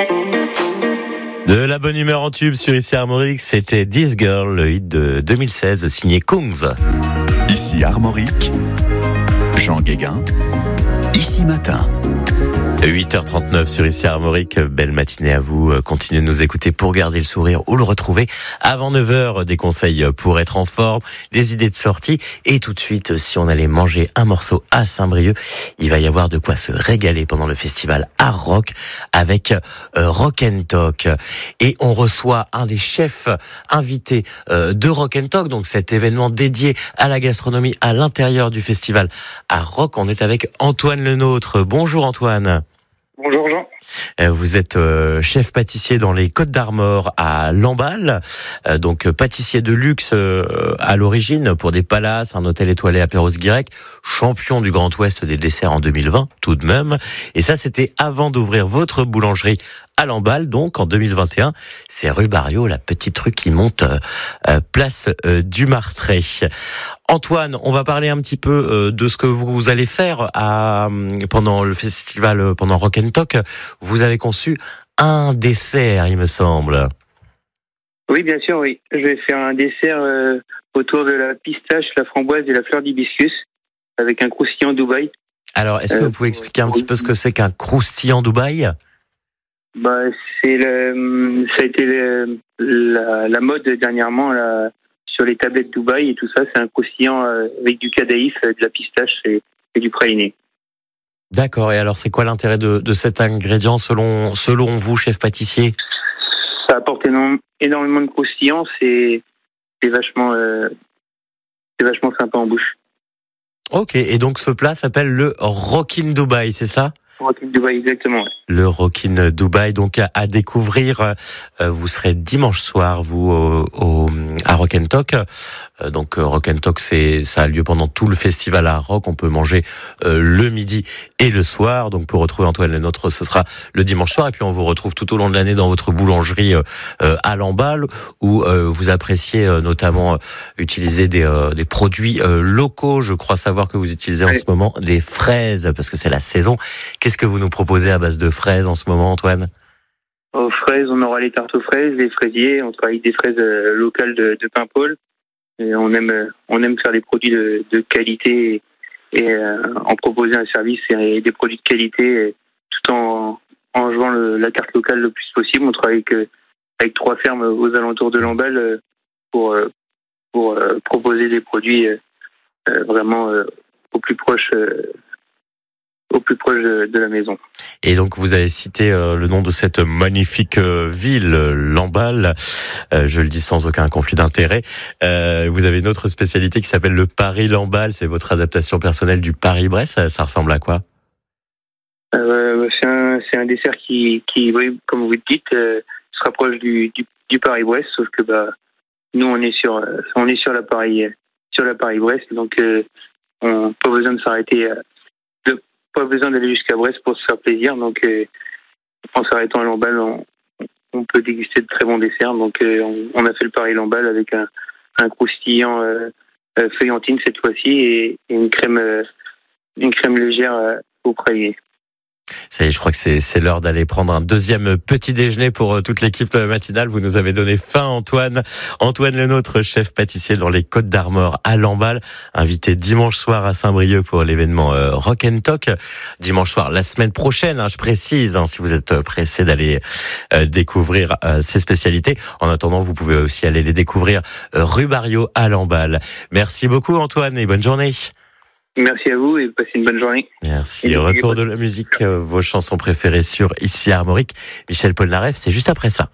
De la bonne humeur en tube sur Ici Armorique, c'était This Girl, le hit de 2016 signé Kungs. Ici Armorique, Jean Guéguin, Ici Matin. 8h39 sur Ici Armorique, belle matinée à vous, continuez de nous écouter pour garder le sourire ou le retrouver. Avant 9h, des conseils pour être en forme, des idées de sortie, et tout de suite, si on allait manger un morceau à Saint-Brieuc, il va y avoir de quoi se régaler pendant le festival Art Rock avec Rock and Talk. Et on reçoit un des chefs invités de Rock and Talk, donc cet événement dédié à la gastronomie à l'intérieur du festival Art Rock. On est avec Antoine Lenôtre. Bonjour Antoine. Bonjour Jean. Vous êtes chef pâtissier dans les Côtes-d'Armor à Lamballe, donc pâtissier de luxe à l'origine pour des palaces, un hôtel étoilé à Perros-Guirec, champion du Grand Ouest des desserts en 2020 tout de même. Et ça c'était avant d'ouvrir votre boulangerie à Lamballe, donc en 2021. C'est rue Barriot, la petite rue qui monte place du Martret. Antoine, on va parler un petit peu de ce que vous allez faire pendant le festival, pendant Rock and Talk. Vous avez conçu un dessert, il me semble. Oui, bien sûr, oui. Je vais faire un dessert autour de la pistache, la framboise et la fleur d'hibiscus avec un croustillant Dubaï. Alors, est-ce que vous pouvez expliquer un petit peu ce que c'est qu'un croustillant Dubaï ? Ça a été la mode dernièrement là, sur les tablettes Dubaï et tout ça. C'est un croustillant avec du cadaïf, de la pistache et du praliné. D'accord. Et alors, c'est quoi l'intérêt de cet ingrédient selon vous, chef pâtissier ? Ça apporte énormément de croustillant. C'est vachement sympa en bouche. Ok. Et donc, ce plat s'appelle le Rockin Dubaï, c'est ça ? Rockin Dubaï, exactement. Le Rockin Dubaï, donc à découvrir. Vous serez dimanche soir, vous, à Rock and Talk. Donc Rock and Talk, ça a lieu pendant tout le festival à Rock. On peut manger le midi et le soir. Donc pour retrouver Antoine Lenôtre, ce sera le dimanche soir. Et puis on vous retrouve tout au long de l'année dans votre boulangerie à Lamballe, où vous appréciez notamment utiliser des produits locaux. Je crois savoir que vous utilisez en ce moment des fraises, parce que c'est la saison. Qu'est-ce que vous nous proposez à base de fraises en ce moment, Antoine ? Aux fraises, on aura les tartes aux fraises, les fraisiers. On travaille avec des fraises locales de Paimpol. Et on aime faire des produits de qualité et en proposer un service et des produits de qualité tout en jouant la carte locale le plus possible. On travaille avec 3 fermes aux alentours de Lamballe pour proposer des produits vraiment au plus proche de la maison. Et donc vous avez cité le nom de cette magnifique ville, Lamballe. Je le dis sans aucun conflit d'intérêt. Vous avez une autre spécialité qui s'appelle le Paris-Lamballe. C'est votre adaptation personnelle du Paris-Brest. Ça ressemble à quoi ? C'est un dessert qui oui, comme vous le dites, se rapproche du Paris-Brest, sauf que nous on est sur la Paris-Brest, donc on pas besoin de s'arrêter. Pas besoin d'aller jusqu'à Brest pour se faire plaisir, donc en s'arrêtant à Lamballe, on peut déguster de très bons desserts. Donc on a fait le Paris-Lamballe avec un croustillant feuillantine cette fois-ci et une crème légère au praliné. Ça y est, je crois que c'est l'heure d'aller prendre un deuxième petit déjeuner pour toute l'équipe matinale. Vous nous avez donné faim, Antoine. Antoine Lenôtre, chef pâtissier dans les Côtes-d'Armor à Lamballe, invité dimanche soir à Saint-Brieuc pour l'événement Rock and Talk. Dimanche soir, la semaine prochaine, je précise, si vous êtes pressé d'aller découvrir ces spécialités. En attendant, vous pouvez aussi aller les découvrir rue Barriot à Lamballe. Merci beaucoup, Antoine, et bonne journée. Merci à vous et passez une bonne journée. Merci. Retour de la musique, vos chansons préférées sur Ici Armorique. Michel Polnareff, c'est juste après ça.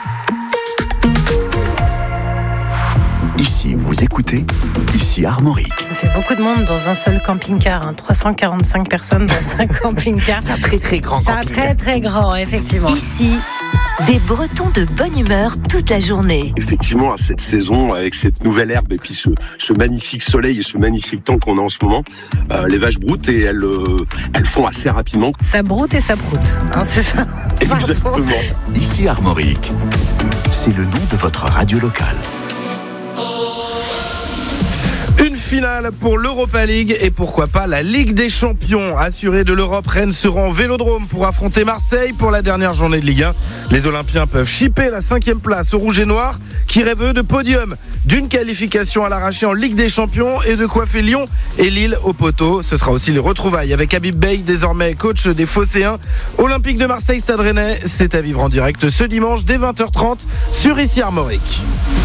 Ici, vous écoutez Ici Armorique. Ça fait beaucoup de monde dans un seul camping-car. 345 personnes dans un camping-car. C'est un très très grand camping-car. C'est un très très grand, effectivement. Ici, des Bretons de bonne humeur toute la journée. Effectivement, à cette saison, avec cette nouvelle herbe et puis ce magnifique soleil et ce magnifique temps qu'on a en ce moment, les vaches broutent et elles font assez rapidement. Ça broute et ça proute, c'est ça. Exactement. Ici Armorique, c'est le nom de votre radio locale. finale pour l'Europa League et pourquoi pas la Ligue des Champions. Assurés de l'Europe, Rennes sera en Vélodrome pour affronter Marseille pour la dernière journée de Ligue 1. Les Olympiens peuvent chipper la 5e place aux Rouges et Noirs qui rêvent de podium, d'une qualification à l'arraché en Ligue des Champions et de coiffer Lyon et Lille au poteau. Ce sera aussi les retrouvailles avec Habib Bey, désormais coach des Phocéens. Olympique de Marseille, Stade Rennais, c'est à vivre en direct ce dimanche dès 20h30 sur Ici Armorique.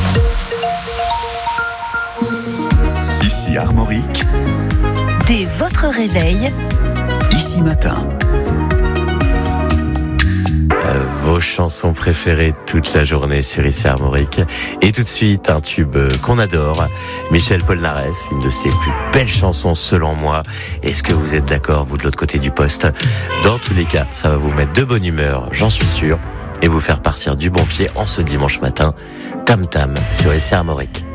Ici Armorique, Dès votre réveil, Ici Matin. Vos chansons préférées toute la journée sur Ici Armorique. Et tout de suite, un tube qu'on adore, Michel Polnareff, une de ses plus belles chansons selon moi. Est-ce que vous êtes d'accord, vous de l'autre côté du poste? Dans tous les cas, ça va vous mettre de bonne humeur, j'en suis sûr, et vous faire partir du bon pied en ce dimanche matin. Tam Tam sur Ici Armorique.